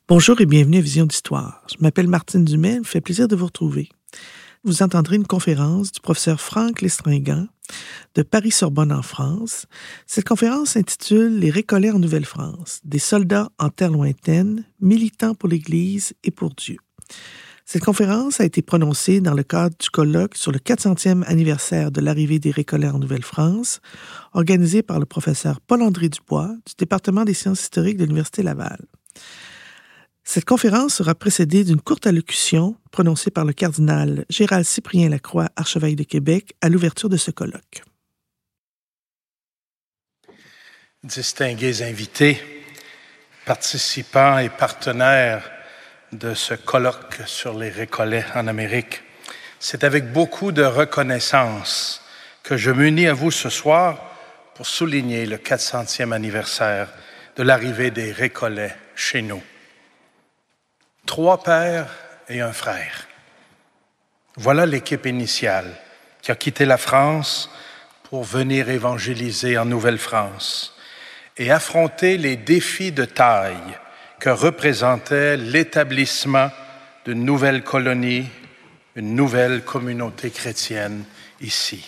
Bonjour et bienvenue à Vision d'Histoire. Je m'appelle Martine Dumais, il me fait plaisir de vous retrouver. Vous entendrez une conférence du professeur Franck Lestringant de Paris-Sorbonne en France. Cette conférence s'intitule « Les Récollets en Nouvelle-France, des soldats en terre lointaine, militants pour l'Église et pour Dieu ». Cette conférence a été prononcée dans le cadre du colloque sur le 400e anniversaire de l'arrivée des Récollets en Nouvelle-France, organisé par le professeur Paul-André Dubois du département des sciences historiques de l'Université Laval. Cette conférence sera précédée d'une courte allocution prononcée par le cardinal Gérald Cyprien Lacroix, archevêque de Québec, à l'ouverture de ce colloque. Distingués invités, participants et partenaires de ce colloque sur les Récollets en Amérique, c'est avec beaucoup de reconnaissance que je m'unis à vous ce soir pour souligner le 400e anniversaire de l'arrivée des Récollets chez nous. 3 pères et un frère. Voilà l'équipe initiale qui a quitté la France pour venir évangéliser en Nouvelle-France et affronter les défis de taille que représentait l'établissement d'une nouvelle colonie, une nouvelle communauté chrétienne ici.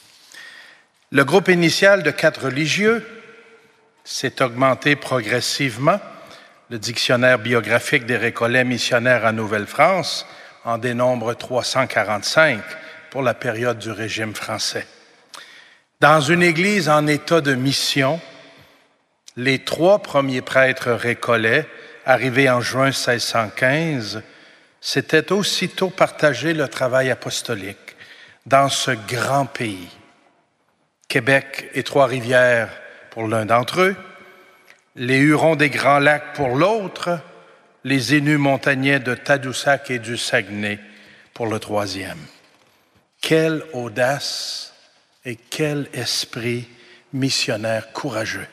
Le groupe initial de 4 religieux s'est augmenté progressivement. Le dictionnaire biographique des Récollets missionnaires en Nouvelle-France en dénombre 345 pour la période du régime français. Dans une église en état de mission, les 3 premiers prêtres récollets, arrivés en juin 1615, s'étaient aussitôt partagé le travail apostolique dans ce grand pays. Québec et Trois-Rivières pour l'un d'entre eux, les Hurons des Grands Lacs pour l'autre, les Inuits montagnais de Tadoussac et du Saguenay pour le 3e. Quelle audace et quel esprit missionnaire courageux!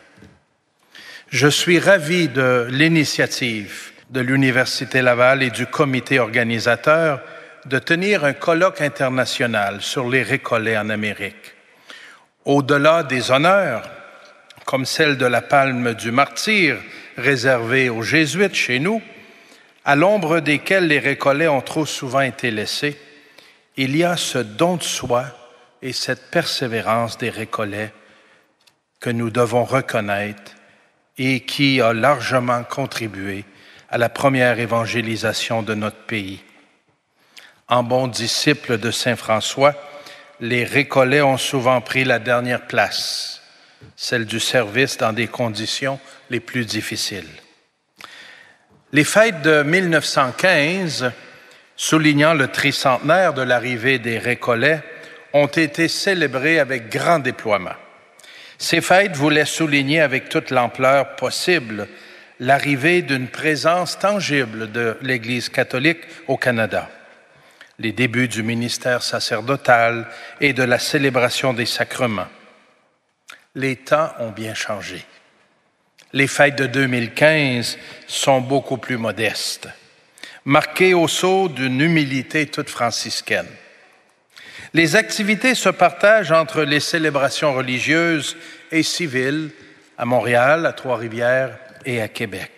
Je suis ravi de l'initiative de l'Université Laval et du comité organisateur de tenir un colloque international sur les Récollets en Amérique. Au-delà des honneurs, comme celle de la Palme du Martyre, réservée aux Jésuites chez nous, à l'ombre desquels les Récollets ont trop souvent été laissés, il y a ce don de soi et cette persévérance des Récollets que nous devons reconnaître et qui a largement contribué à la première évangélisation de notre pays. En bons disciples de Saint François, les Récollets ont souvent pris la dernière place, celle du service dans des conditions les plus difficiles. Les fêtes de 1915, soulignant le tricentenaire de l'arrivée des Récollets, ont été célébrées avec grand déploiement. Ces fêtes voulaient souligner avec toute l'ampleur possible l'arrivée d'une présence tangible de l'Église catholique au Canada, les débuts du ministère sacerdotal et de la célébration des sacrements. Les temps ont bien changé. Les fêtes de 2015 sont beaucoup plus modestes, marquées au sceau d'une humilité toute franciscaine. Les activités se partagent entre les célébrations religieuses et civiles à Montréal, à Trois-Rivières et à Québec.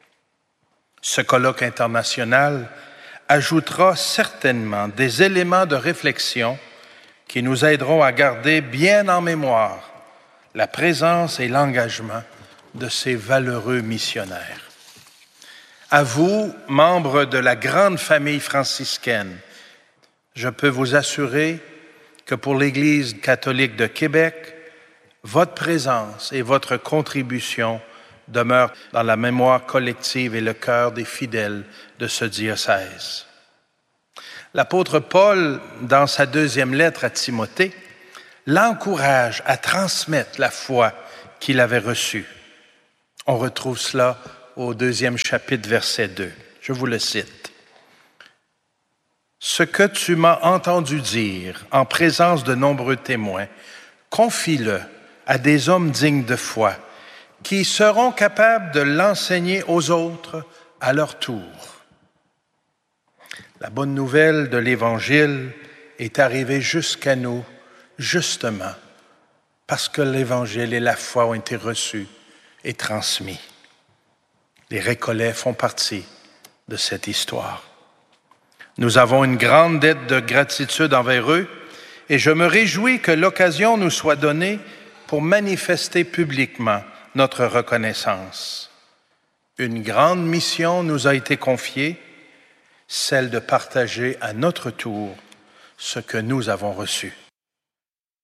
Ce colloque international ajoutera certainement des éléments de réflexion qui nous aideront à garder bien en mémoire la présence et l'engagement de ces valeureux missionnaires. À vous, membres de la grande famille franciscaine, je peux vous assurer que pour l'Église catholique de Québec, votre présence et votre contribution demeurent dans la mémoire collective et le cœur des fidèles de ce diocèse. L'apôtre Paul, dans sa 2e lettre à Timothée, l'encourage à transmettre la foi qu'il avait reçue. On retrouve cela au 2e chapitre, verset 2. Je vous le cite. « Ce que tu m'as entendu dire en présence de nombreux témoins, confie-le à des hommes dignes de foi, qui seront capables de l'enseigner aux autres à leur tour. » La bonne nouvelle de l'Évangile est arrivée jusqu'à nous, justement, parce que l'Évangile et la foi ont été reçus et transmis. Les Récollets font partie de cette histoire. Nous avons une grande dette de gratitude envers eux et je me réjouis que l'occasion nous soit donnée pour manifester publiquement notre reconnaissance. Une grande mission nous a été confiée, celle de partager à notre tour ce que nous avons reçu.